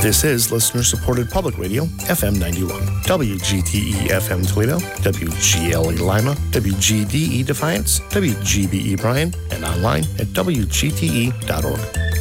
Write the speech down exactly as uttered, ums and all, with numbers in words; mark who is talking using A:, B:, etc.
A: This is listener-supported public radio, F M ninety-one, W G T E F M Toledo, W G L E Lima, W G D E Defiance, W G B E Bryan, and online at W G T E dot org.